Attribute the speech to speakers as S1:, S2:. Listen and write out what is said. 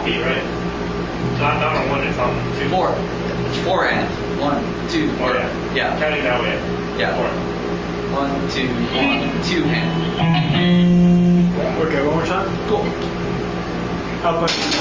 S1: feet, right? Not on one, it's on two.
S2: Four. It's forehand. 1, 2.
S1: Oh, yeah.
S2: Yeah.
S1: Counting that way.
S2: Yeah.
S1: 4.
S2: 1, 2, 1, 2 hand.
S3: Okay, one more time.
S2: Cool.
S3: Up and